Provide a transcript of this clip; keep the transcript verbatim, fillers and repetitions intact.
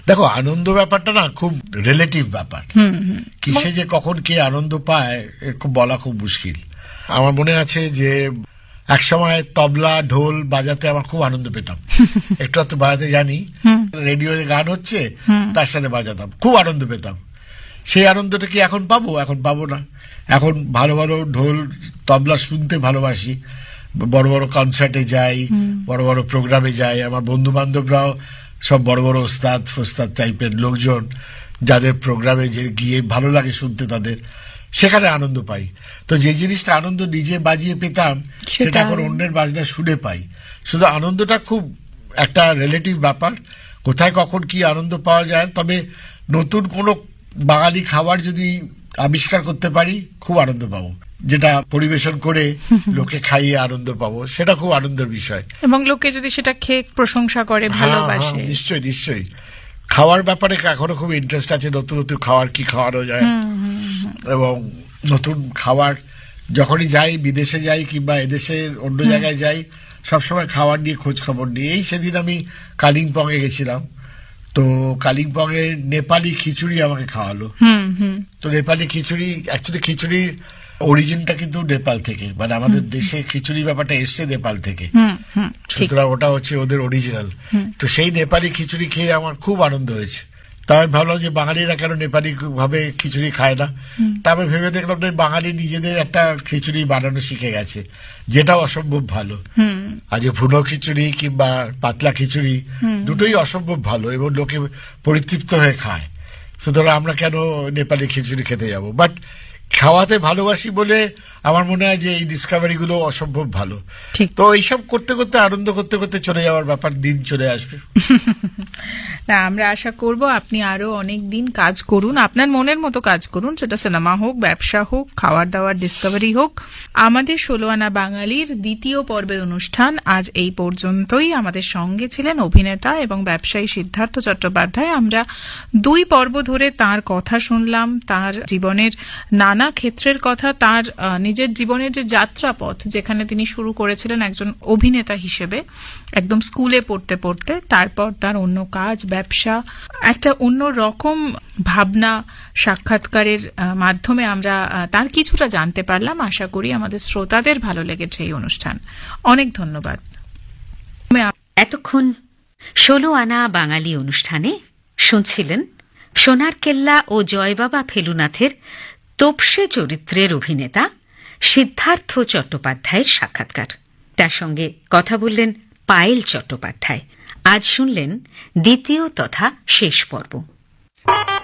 দেখো, আনন্দ ব্যাপারটা না খুব রিলেটিভ ব্যাপার। কিসে যে কখন কে আনন্দ পায় খুব বলা খুব মুশকিল। আমার মনে আছে যে একসময় তবলা ঢোল বাজাতে আমার খুব আনন্দ পেতাম। একটু একটু বাজাতে জানি, রেডিও গান হচ্ছে তার সাথে বাজাতাম, খুব আনন্দ পেতাম। সেই আনন্দটা কি এখন পাবো? এখন পাবো না। এখন ভালো ভালো ঢোল তবলা শুনতে ভালোবাসি, বড় বড় কনসার্টে যাই, বড় বড় প্রোগ্রামে যাই। আমার বন্ধু বান্ধবরাও সব বড় বড় ওস্তাদ ফোস্তাদ টাইপের লোকজন, যাদের প্রোগ্রামে যে গিয়ে ভালো লাগে শুনতে, তাদের সেখানে আনন্দ পাই। তো যে জিনিসটা আনন্দ নিজে বাজিয়ে পেতাম সেটা এখন অন্যের বাজনা শুনে পাই। শুধু আনন্দটা খুব একটা রিলেটিভ ব্যাপার, কোথায় কখন কি আনন্দ পাওয়া যায়। তবে নতুন কোনো বাঙালি খাবার যদি আবিষ্কার করতে পারি খুব আনন্দ পাবো, যেটা পরিবেশন করে লোকে খাইয়ে আনন্দ পাবো, সেটা খুব আনন্দের বিষয়। এবং লোকে যদি সেটা খেয়ে প্রশংসা করে, ভালোবাসে। নিশ্চয়ই নিশ্চয়ই। খাওয়ার ব্যাপারে এখনো খুব ইন্টারেস্ট আছে, নতুন নতুন খাবার কি খাওয়ানো যায়। এবং নতুন খাবার যখনই যাই, বিদেশে যাই কিংবা এদেশের অন্য জায়গায় যাই, সবসময় খাবার নিয়ে খোঁজ খবর নিই। এই সেদিন আমি কালিম্পং এ গেছিলাম, তো কালিম্পং এ নেপালি খিচুড়ি আমাকে খাওয়ালো। তো নেপালি খিচুড়ি, অ্যাকচুয়ালি খিচুড়ির অরিজিনটা কিন্তু নেপাল থেকে, মানে আমাদের দেশে খিচুড়ি ব্যাপারটা এসছে নেপাল থেকে, সুতরাং ওটা হচ্ছে ওদের অরিজিনাল। তো সেই নেপালি খিচুড়ি খেয়ে আমার খুব আনন্দ হয়েছে। তাই আমি ভাবলাম যে বাঙালিরা কেন নেপালি ভাবে খিচুড়ি খায় না। তারপর ভেবে দেখলাম যে বাঙালি নিজেদের একটা খিচুড়ি বানানো শিখে গেছে, যেটা অসম্ভব ভালো। আজ ভুনো খিচুড়ি কিংবা পাতলা খিচুড়ি দুটোই অসম্ভব ভালো এবং লোকে পরিতৃপ্ত হয়ে খায়। সুতরাং আমরা কেন নেপালি খিচুড়ি খেতে যাব? বাট খাওয়াতে ভালোবাসি বলে আমার মনে হয় যে এই ডিসকভারি গুলো অসম্ভব ভালো। তো এইসব করতে করতে আনন্দ করতে করতে চলে যাওয়ার ব্যাপার, দিন চলে আসবে। না, আমরা আশা করব আপনি আরো অনেক দিন কাজ করুন, আপনার মনের মতো কাজ করুন, সেটা সিনেমা হোক, ব্যবসা হোক, খাওয়ার দাওয়ার ডিসকভারি হোক। আমাদের ষোলো আনা বাঙালির দ্বিতীয় পর্বের অনুষ্ঠান আজ এই পর্যন্তই। আমাদের সঙ্গে ছিলেন অভিনেতা এবং ব্যবসায়ী সিদ্ধার্থ চট্টোপাধ্যায়। আমরা দুই পর্ব ধরে তার কথা শুনলাম, তার জীবনের নানা ক্ষেত্রের কথা, তার নিজের জীবনের যে যাত্রাপথ, যেখানে তিনি শুরু করেছিলেন একজন অভিনেতা হিসেবে একদম স্কুলে পড়তে পড়তে, তারপর তার অন্য কাজ, ব্যবসা, একটা অন্য রকম ভাবনা সাক্ষাৎকারের মাধ্যমে আমরা তার কিছুটা জানতে পারলাম। আশা করি আমাদের শ্রোতাদের ভালো লেগেছে এই অনুষ্ঠান। অনেক ধন্যবাদ। এতক্ষণ ষোলো আনা বাঙালি অনুষ্ঠানে শুনছিলেন সোনার কেল্লা ও জয়বাবা ফেলুনাথের তোপসে চরিত্রের অভিনেতা সিদ্ধার্থ চট্টোপাধ্যায়ের সাক্ষাৎকার। তার সঙ্গে কথা বললেন পায়েল চট্টোপাধ্যায়। আজ শুনলেন দ্বিতীয় তথা শেষ পর্ব।